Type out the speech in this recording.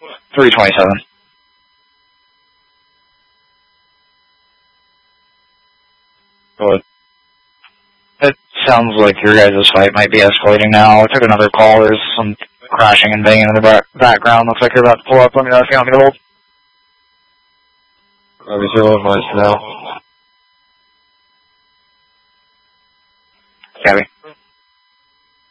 327. Good. It sounds like your guys' fight might be escalating now. I took another call. There's some crashing and banging in the background. Looks like you're about to pull up. Let me know if you want me to hold. Obviously, hold much now.